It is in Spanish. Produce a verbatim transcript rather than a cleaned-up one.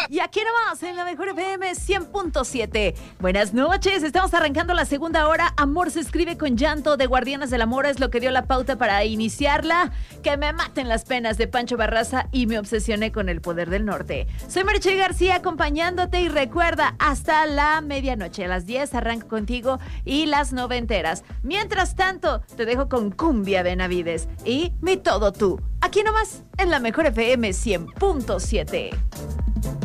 Y aquí nomás, en la Mejor F M cien punto siete. Buenas noches, estamos arrancando la segunda hora. Amor se escribe con llanto, de Guardianes del Amor es lo que dio la pauta para iniciarla. Que me maten las penas, de Pancho Barraza, y me obsesioné con el poder del norte. Soy Marichay García acompañándote, y recuerda, hasta la medianoche, a las diez arranco contigo y las noventeras. Mientras tanto, te dejo con Cumbia Benavides y Mi Todo Tú. Aquí nomás, en la Mejor F M cien punto siete.